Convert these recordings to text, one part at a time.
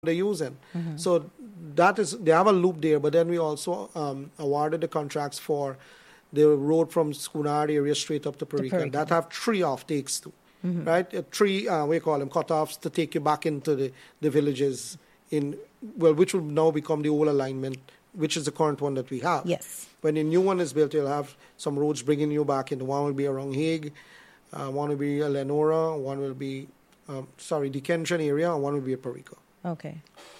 they're using. So they have a loop there, but then we also awarded the contracts for the road from Schoonard area straight up to Perica. That have 3 offtakes too, right? 3, we call them cutoffs to take you back into the villages which will now become the old alignment, which is the current one that we have. Yes. When the new one is built, you'll have some roads bringing you back into. One will be around Hague, one will be Lenora, one will be, the Kensington area, and one will be at Perica. Okay.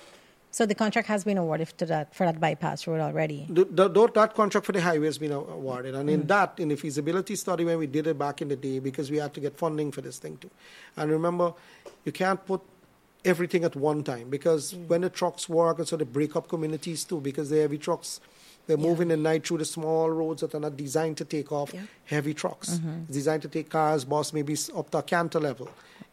So the contract has been awarded for that bypass road already? That contract for the highway has been awarded. And in the feasibility study, when we did it back in the day, because we had to get funding for this thing too. And remember, you can't put everything at one time, because when the trucks work, and so they break up communities too, because they're heavy trucks. They're moving at night through the small roads that are not designed to take off heavy trucks. It's designed to take cars, bus, maybe up to a canter level,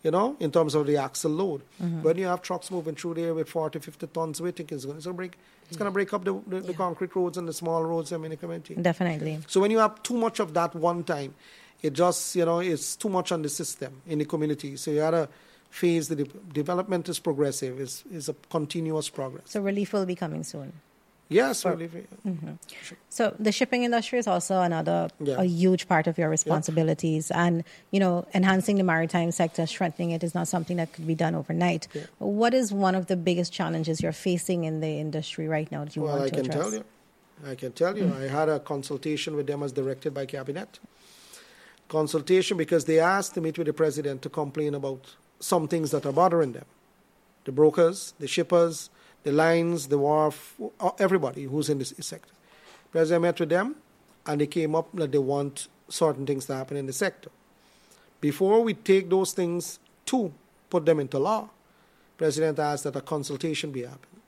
in terms of the axle load. When you have trucks moving through there with 40, 50 tons weight, it's going to break up the concrete roads and the small roads in the community. Definitely. So when you have too much of that one time, it just, it's too much on the system in the community. So you got to phase the development is progressive, is a continuous progress. So relief will be coming soon. Yes, relief. Sure. So the shipping industry is also another a huge part of your responsibilities, and enhancing the maritime sector, strengthening it is not something that could be done overnight. What is one of the biggest challenges you're facing in the industry right now that you want to address? I can tell you. I had a consultation with them as directed by Cabinet. Consultation because they asked to meet with the president to complain about some things that are bothering them. The brokers, the shippers, the lines, the wharf, everybody who's in this sector. President met with them, and they came up that they want certain things to happen in the sector. Before we take those things to put them into law, President asked that a consultation be happened.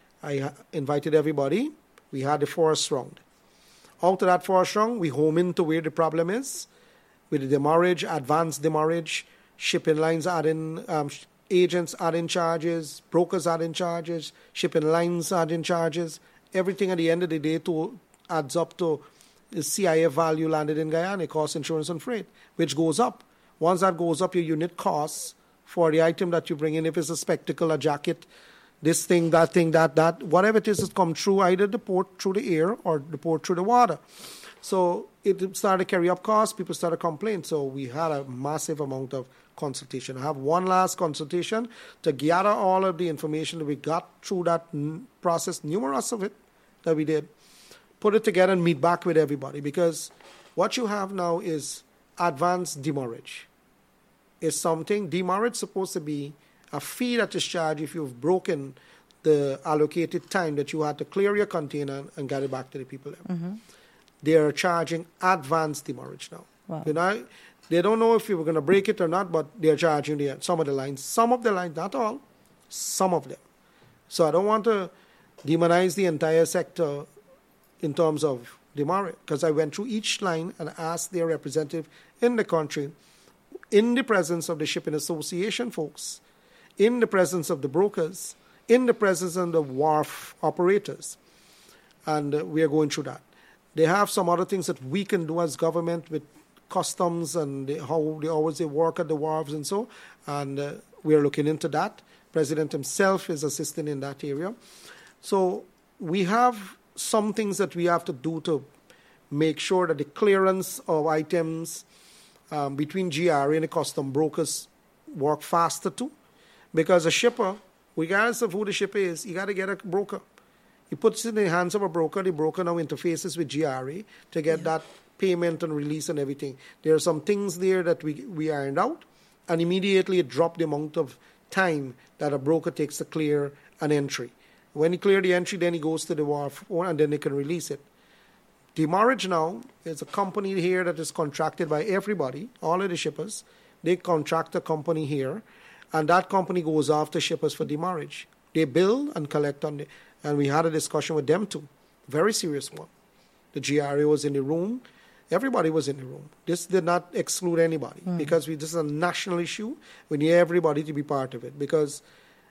I invited everybody. We had the first round. Out of that first round, we home into where the problem is, with the demurrage, advanced demurrage, shipping lines adding agents adding charges, brokers adding charges, shipping lines adding charges. Everything at the end of the day adds up to the CIF value landed in Guyana, cost, insurance, and freight, which goes up. Once that goes up, your unit costs for the item that you bring in, if it's a spectacle, a jacket, this thing, that, whatever it is, has come through either the port through the air or the port through the water. So it started to carry up costs, people started to complain. So we had a massive amount of consultation. I have one last consultation to gather all of the information that we got through that process, numerous of it that we did, put it together and meet back with everybody. Because what you have now is advanced demurrage. It's something, demurrage is supposed to be a fee that is charged if you've broken the allocated time that you had to clear your container and get it back to the people there. They are charging advanced demurrage now. Wow. They don't know if you were going to break it or not, but they're charging some of the lines. Some of the lines, not all, some of them. So I don't want to demonize the entire sector in terms of demurrage, because I went through each line and asked their representative in the country, in the presence of the shipping association folks, in the presence of the brokers, in the presence of the wharf operators. And we are going through that. They have some other things that we can do as government with customs and how they work at the wharves and so. And we are looking into that. President himself is assisting in that area. So we have some things that we have to do to make sure that the clearance of items between GRA and the custom brokers work faster too. Because a shipper, regardless of who the shipper is, you got to get a broker. He puts it in the hands of a broker. The broker now interfaces with GRA to get that payment and release and everything. There are some things there that we ironed out, and immediately it dropped the amount of time that a broker takes to clear an entry. When he clears the entry, then he goes to the wharf, and then they can release it. Demurrage now is a company here that is contracted by everybody, all of the shippers. They contract a company here, and that company goes after shippers for demurrage. They bill and collect on and we had a discussion with them too, very serious one. The GRA was in the room. Everybody was in the room. This did not exclude anybody because this is a national issue. We need everybody to be part of it, because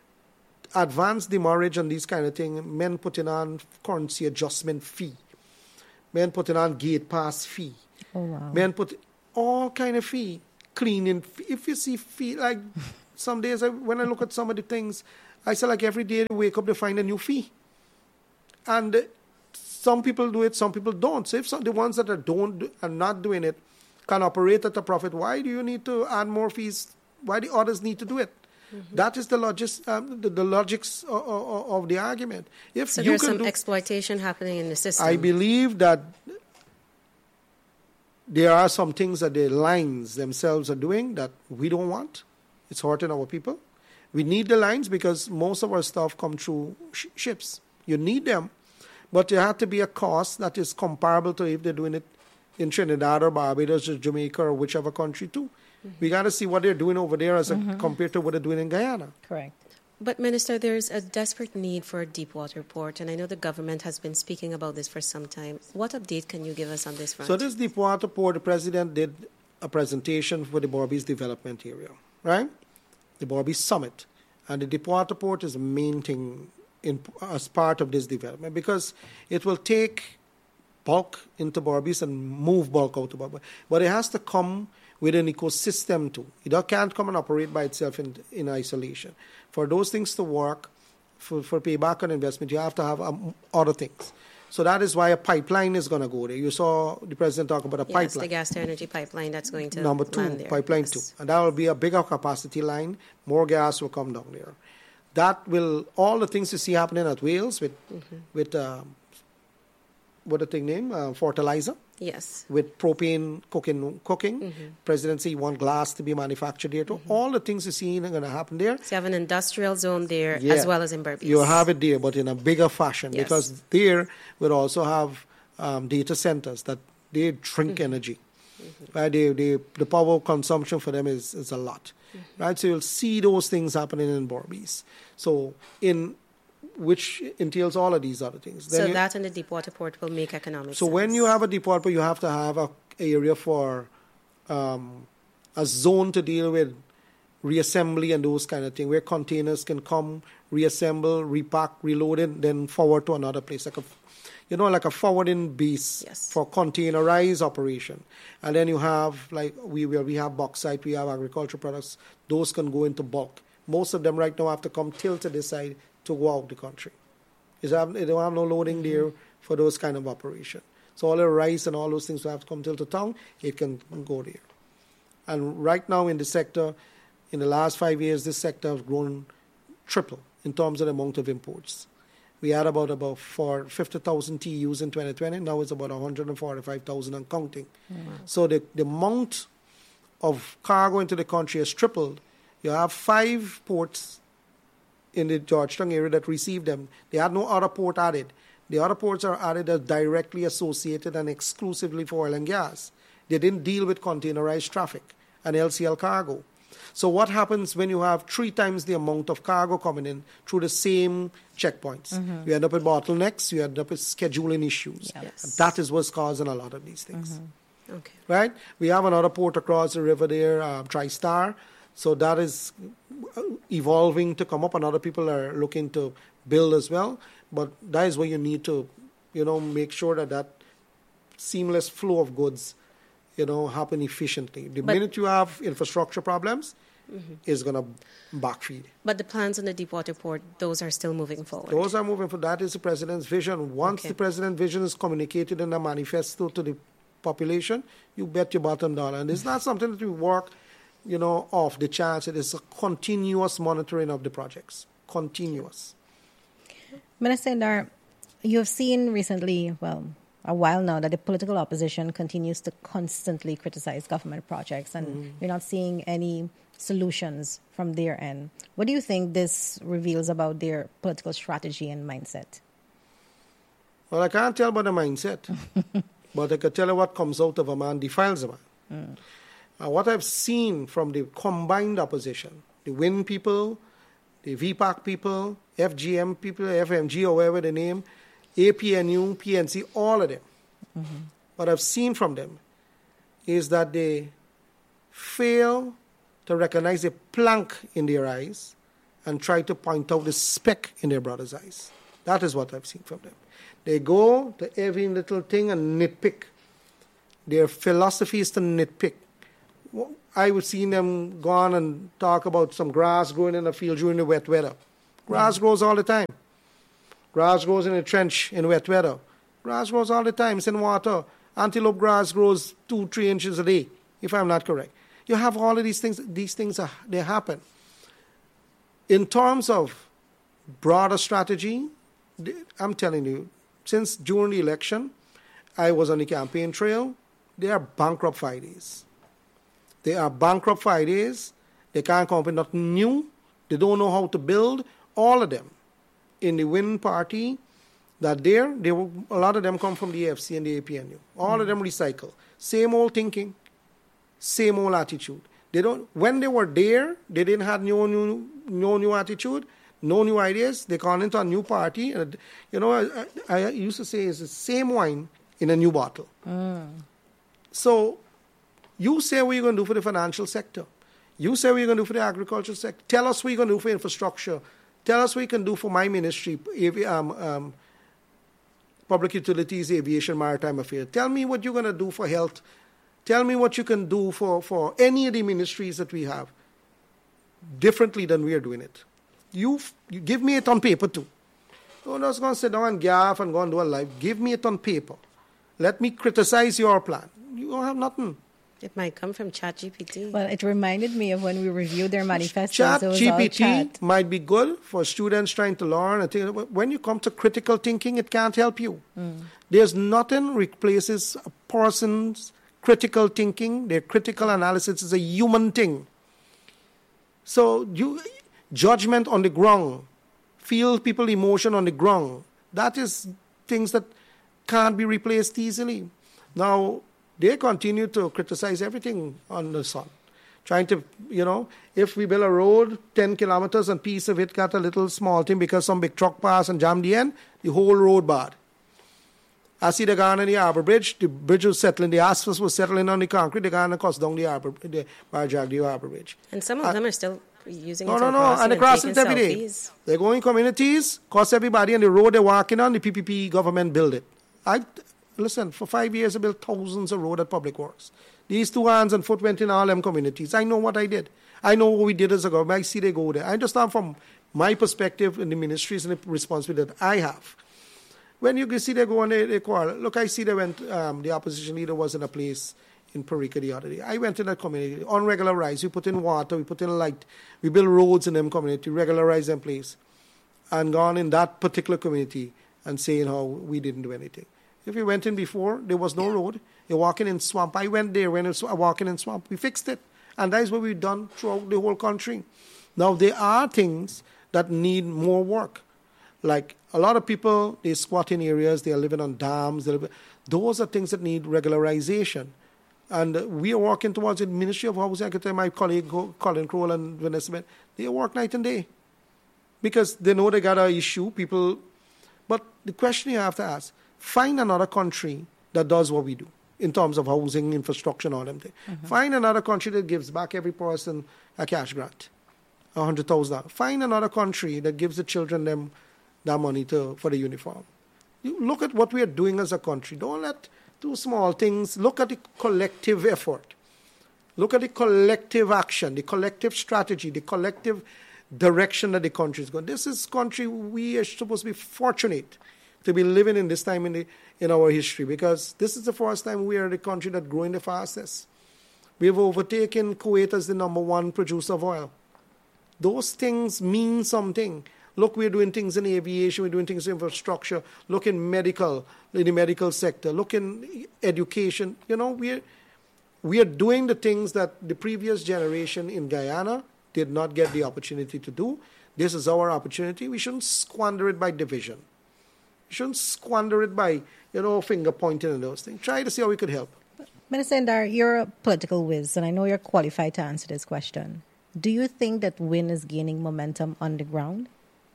advanced demurrage and these kind of things, men putting on currency adjustment fee, men putting on gate pass fee, men put all kind of fee, cleaning fee. If you see fee, like some days when I look at some of the things, I said, like every day they wake up, they find a new fee. And some people do it, some people don't. So if the ones that are not doing it can operate at a profit, why do you need to add more fees? Why do others need to do it? Mm-hmm. That is the logics of the argument. So there's some exploitation happening in the system. I believe that there are some things that the lines themselves are doing that we don't want. It's hurting our people. We need the lines because most of our stuff comes through ships. You need them, but there has to be a cost that is comparable to if they're doing it in Trinidad or Barbados or Jamaica or whichever country too. Mm-hmm. We got to see what they're doing over there as compared to what they're doing in Guyana. Correct. But, Minister, there's a desperate need for a deepwater port, and I know the government has been speaking about this for some time. What update can you give us on this front? So this deepwater port, the President did a presentation for the Berbice development area, right? The Berbice Summit. And the deepwater port is the main thing as part of this development because it will take bulk into Berbice and move bulk out of Berbice. But it has to come with an ecosystem too. It can't come and operate by itself in isolation. For those things to work, for payback on investment, you have to have other things. So that is why a pipeline is going to go there. You saw the President talk about a pipeline. Yes, the gas to energy pipeline that's going to Number 2, land there. pipeline yes. 2. And that will be a bigger capacity line. More gas will come down there. That will, all the things you see happening at Wales with what the thing name? Fertilizer. Yes. With propane cooking. President said you want glass to be manufactured there too. All the things you see are going to happen there. So you have an industrial zone there as well as in Berbice. You have it there, but in a bigger fashion because there we'll also have data centers that they drink energy. Right? The power consumption for them is a lot. Right? So you'll see those things happening in Berbice. So which entails all of these other things. Then that and the deepwater port will make economic sense. So when you have a deepwater port, you have to have an area for a zone to deal with reassembly and those kind of things, where containers can come, reassemble, repack, reload it, then forward to another place, like a forwarding base for containerized operation. And then you have, like we have bauxite, we have agricultural products, those can go into bulk. Most of them right now have to come tilted this side to go out the country. They don't have no loading there for those kind of operation. So all the rice and all those things will have to come till to town, it can go there. And right now in the sector, in the last 5 years, this sector has grown triple in terms of the amount of imports. We had about 50,000 TEUs in 2020. Now it's about 145,000 and counting. So the amount of cargo into the country has tripled. You have 5 ports in the Georgetown area that receive them. They had no other port added. The other ports are added as directly associated and exclusively for oil and gas. They didn't deal with containerized traffic and LCL cargo. So what happens when you have 3 times the amount of cargo coming in through the same checkpoints? You end up with bottlenecks, you end up with scheduling issues. Yes. That is what's causing a lot of these things. Okay. Right? We have another port across the river there, TriStar. So that is evolving to come up, and other people are looking to build as well. But that is where you need to, make sure that seamless flow of goods, happen efficiently. The minute you have infrastructure problems, it's going to backfeed. But the plans on the deepwater port, those are still moving forward. Those are moving forward. That is the President's vision. Once the President's vision is communicated in a manifesto to the population, you bet your bottom dollar. And it's not something that we work off the chance. It is a continuous monitoring of the projects. Continuous. Minister Indar, you have seen recently, a while now, that the political opposition continues to constantly criticize government projects, and you're not seeing any solutions from their end. What do you think this reveals about their political strategy and mindset? Well, I can't tell about the mindset, but I can tell you what comes out of a man defiles a man. What I've seen from the combined opposition, the WIN people, the VPAC people, FGM people, FMG or whatever the name, APNU, PNC, all of them. What I've seen from them is that they fail to recognize a plank in their eyes and try to point out the speck in their brother's eyes. That is what I've seen from them. They go to every little thing and nitpick. Their philosophy is to nitpick. I would see them go on and talk about some grass growing in a field during the wet weather. Grass grows all the time. Grass grows in a trench in wet weather. Grass grows all the time. It's in water. Antelope grass grows 2-3 inches a day, if I'm not correct. You have all of these things. These things, they happen. In terms of broader strategy, I'm telling you, since during the election, I was on the campaign trail. They are bankrupt 5 days. They are bankrupt 5 days. They can't come up with nothing new. They don't know how to build. All of them in the winning party, that a lot of them come from the AFC and the APNU. All of them recycle. Same old thinking, same old attitude. When they were there, they didn't have no new attitude, no new ideas. They gone into a new party. And, I used to say it's the same wine in a new bottle. So you say what you're going to do for the financial sector. You say what you're going to do for the agricultural sector. Tell us what you're going to do for infrastructure. Tell us what you can do for my ministry, public utilities, aviation, maritime affairs. Tell me what you're going to do for health. Tell me what you can do for any of the ministries that we have differently than we are doing it. You give me it on paper too. Don't just go and sit down and gaff and go and do a live. Give me it on paper. Let me criticize your plan. You don't have nothing. It might come from ChatGPT. Well, it reminded me of when we reviewed their manifestos. ChatGPT might be good for students trying to learn. When you come to critical thinking, it can't help you. There's nothing replaces a person's critical thinking. Their critical analysis is a human thing. So judgment on the ground, feel people emotion on the ground. That is things that can't be replaced easily. Now, they continue to criticize everything on the sun. Trying to, if we build a road, 10 kilometers and piece of it got a little small thing because some big truck passed and jammed the end, the whole road bad. I see the guy on the Harbour Bridge, the bridge was settling, the asphalt was settling on the concrete, the guy on the coast down the Harbour Bridge. And some of them are still using it and they cross it every day. They're going communities, cost everybody, and the road they're walking on, the PPP government build it. Listen, for 5 years I built thousands of roads at Public Works. These 2 hands and foot went in all them communities. I know what I did. I know what we did as a government. I see they go there. I understand from my perspective in the ministries and the responsibility that I have. When you see they go and they quarrel. Look, I see they went, the opposition leader was in a place in Parika the other day. I went in that community, unregularized. We put in water, we put in light. We build roads in them community, regularize them place. And gone in that particular community and saying how we didn't do anything. If you went in before, there was no road. You're walking in swamp. I went there when it's walking in swamp. We fixed it. And that is what we've done throughout the whole country. Now, there are things that need more work. Like a lot of people, they squat in areas, they are living on dams. Those are things that need regularization. And we are working towards the Ministry of Housing. I can tell my colleague, Colin Crowell and Vanessa Bennett, they work night and day. Because they know they got an issue. But the question you have to ask, find another country that does what we do in terms of housing, infrastructure, and all them things. Find another country that gives back every person a cash grant, $100,000. Find another country that gives the children them that money for the uniform. You look at what we are doing as a country. Don't let 2 small things. Look at the collective effort. Look at the collective action, the collective strategy, the collective direction that the country is going. This is country we are supposed to be fortunate to be living in this time in our history, because this is the first time we are the country that's growing the fastest. We have overtaken Kuwait as the number 1 producer of oil. Those things mean something. Look, we're doing things in aviation, we're doing things in infrastructure. Look in the medical sector. Look in education. We are doing the things that the previous generation in Guyana did not get the opportunity to do. This is our opportunity. We shouldn't squander it by division. You shouldn't squander it by, finger pointing and those things. Try to see how we could help. Minister Ndar, you're a political whiz, and I know you're qualified to answer this question. Do you think that WIN is gaining momentum on the ground?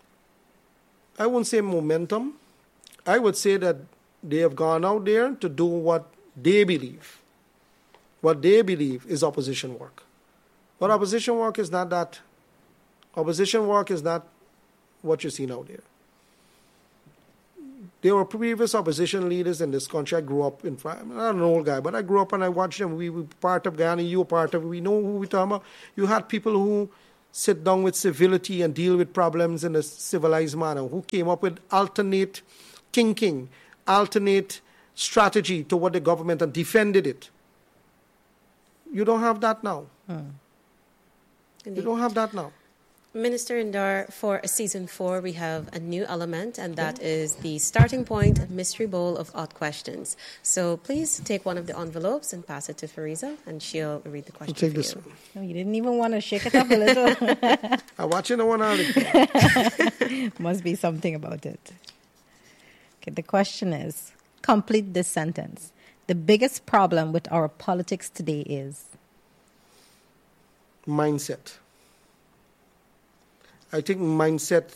I wouldn't say momentum. I would say that they have gone out there to do what they believe. What they believe is opposition work. But opposition work is not that. Opposition work is not what you see out there. There were previous opposition leaders in this country. I grew up I'm not an old guy, but I grew up and I watched them. We were part of Guyana, you were part of it. We know who we're talking about. You had people who sit down with civility and deal with problems in a civilized manner, who came up with alternate thinking, alternate strategy to what the government and defended it. You don't have that now. You don't have that now. Minister Indar, for season 4, we have a new element, and that is the starting point mystery bowl of odd questions. So please take one of the envelopes and pass it to Fariza, and she'll read the question. I'll take for this you. one. No, you didn't even want to shake it up a little. I'm watching the one early. Must be something about it. Okay, the question is, complete this sentence. The biggest problem with our politics today is? Mindset. I think mindset,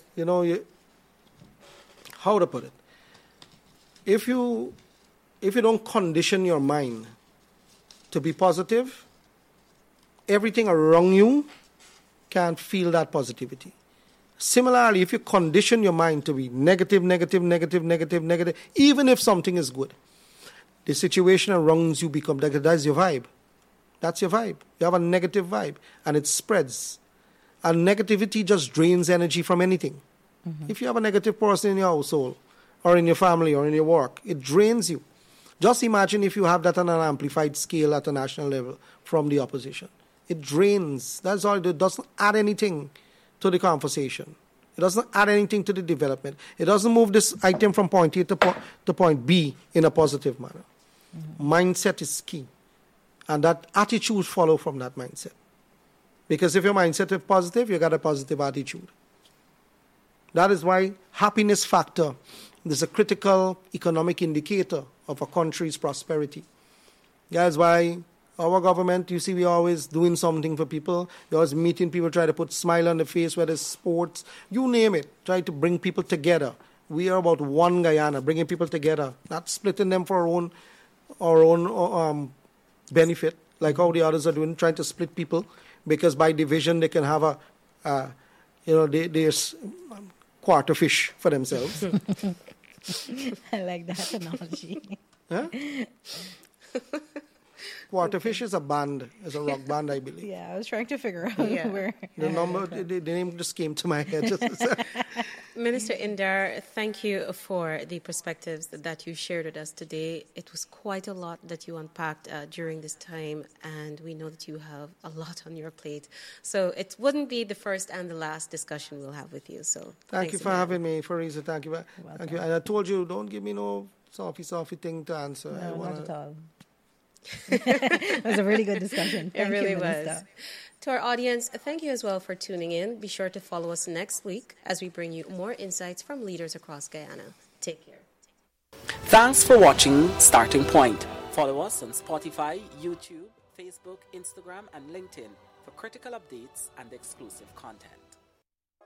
how to put it? If you don't condition your mind to be positive, everything around you can't feel that positivity. Similarly, if you condition your mind to be negative, even if something is good, the situation around you becomes negative. That's your vibe. That's your vibe. You have a negative vibe, and it spreads. And negativity just drains energy from anything. Mm-hmm. If you have a negative person in your household, or in your family, or in your work, it drains you. Just imagine if you have that on an amplified scale at a national level from the opposition. It drains. That's all. It doesn't add anything to the conversation. It doesn't add anything to the development. It doesn't move this item from point A to point B in a positive manner. Mm-hmm. Mindset is key. And that attitude follows from that mindset. Because if your mindset is positive, you got a positive attitude. That is why happiness factor is a critical economic indicator of a country's prosperity. That's why our government, you see, we're always doing something for people. We're always meeting people, try to put smile on the face, whether it's sports, you name it, try to bring people together. We are about one Guyana, bringing people together, not splitting them for our own benefit, like how the others are doing, trying to split people. Because by division they can have there's quarter fish for themselves. I like that analogy. Huh? Quarter fish is a band, is a rock band, I believe. Yeah, I was trying to figure out where. The name just came to my head. Minister Indar, thank you for the perspectives that you shared with us today. It was quite a lot that you unpacked during this time, and we know that you have a lot on your plate. So it wouldn't be the first and the last discussion we'll have with you. So thank you for having me, Fariza. Thank you. Thank you. And I told you, don't give me no softy thing to answer. No, not at all. It was a really good discussion. It really was. To our audience, thank you as well for tuning in. Be sure to follow us next week as we bring you more insights from leaders across Guyana. Take care. Thanks for watching Starting Point. Follow us on Spotify, YouTube, Facebook, Instagram, and LinkedIn for critical updates and exclusive content.